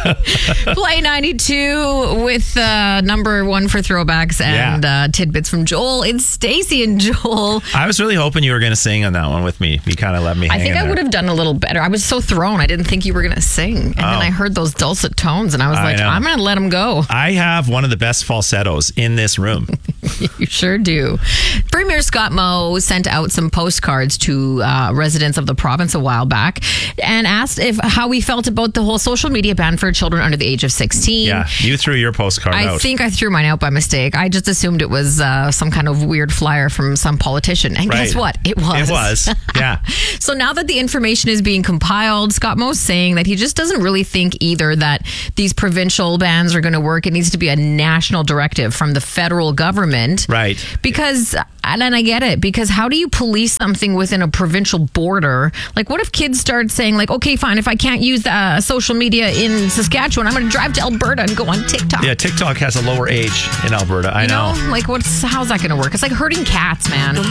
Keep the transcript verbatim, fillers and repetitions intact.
Play ninety-two with uh, number one for throwbacks and yeah. uh, tidbits from Joel. It's Stacey and Joel. I was really hoping you were going to sing on that one with me. You kind of let me hang I think I there. would have done a little better. I was so thrown. I didn't think you were going to sing. And oh. then I heard those dulcet tones and I was I like, know. I'm going to let them go. I have one of the best falsettos in this room. You sure do. Premier Scott Moe sent out some postcards to uh, residents of the province a while back and asked if how we felt about the whole social media ban for children under the age of sixteen. Yeah, you threw your postcard I out. I think I threw mine out by mistake. I just assumed it was uh, some kind of weird flyer from some politician. And right. guess what? It was. It was, yeah. So now that the information is being compiled, Scott Moe's saying that he just doesn't really think either that these provincial bans are going to work. It needs to be a national directive from the federal government. Right. Because, and I get it, because how do you police something within a provincial border? Like, what if kids start saying, like, okay, fine, if I can't use uh, social media in Saskatchewan, I'm going to drive to Alberta and go on TikTok. Yeah, TikTok has a lower age in Alberta. I you know. know. Like, what's how's that going to work? It's like herding cats, man.